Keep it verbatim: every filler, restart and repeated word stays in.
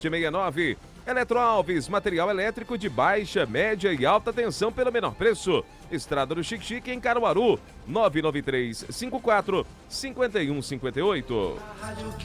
sessenta e nove. Eletroalves, material elétrico de baixa, média e alta tensão pelo menor preço. Estrada do Chique Chique em Caruaru, nove nove três, cinco quatro, cinco um cinco oito.